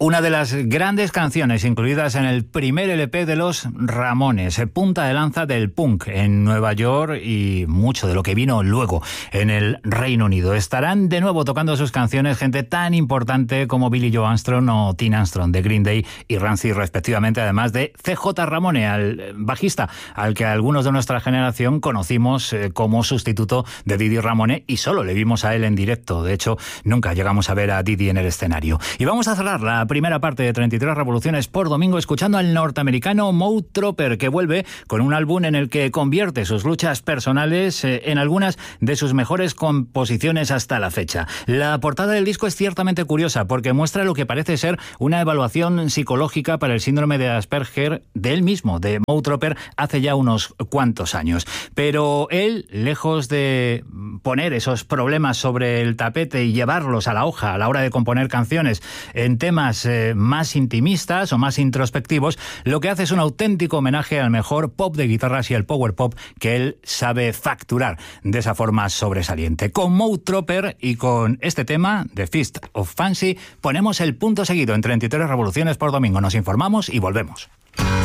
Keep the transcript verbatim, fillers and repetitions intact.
Una de las grandes canciones incluidas en el primer L P de los Ramones, punta de lanza del punk en Nueva York y mucho de lo que vino luego en el Reino Unido. Estarán de nuevo tocando sus canciones gente tan importante como Billie Joe Armstrong o Tina Armstrong de Green Day y Rancid respectivamente, además de C J Ramone, al bajista al que algunos de nuestra generación conocimos como sustituto de Didi Ramone y solo le vimos a él en directo. De hecho, nunca llegamos a ver a Didi en el escenario. Y vamos a cerrar la primera parte de treinta y tres revoluciones por domingo escuchando al norteamericano Moe Tropper, que vuelve con un álbum en el que convierte sus luchas personales en algunas de sus mejores composiciones hasta la fecha. La portada del disco es ciertamente curiosa porque muestra lo que parece ser una evaluación psicológica para el síndrome de Asperger de él mismo, de Moe Tropper, hace ya unos cuantos años. Pero él, lejos de poner esos problemas sobre el tapete y llevarlos a la hoja a la hora de componer canciones en temas eh, más intimistas o más introspectivos, lo que hace es un auténtico homenaje al mejor pop de guitarras y al power pop que él sabe facturar de esa forma sobresaliente. Con Moe Tropper y con este tema, The Fist of Fancy, ponemos el punto seguido en treinta y tres revoluciones por domingo. Nos informamos y volvemos.